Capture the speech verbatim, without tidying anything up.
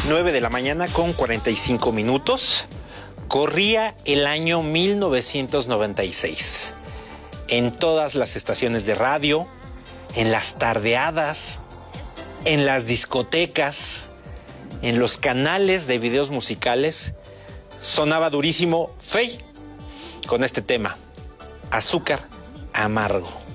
nueve de la mañana con cuarenta y cinco minutos. Corría el año mil novecientos noventa y seis. En todas las estaciones de radio, en las tardeadas, en las discotecas, en los canales de videos musicales, sonaba durísimo Fey con este tema, Azúcar Amargo.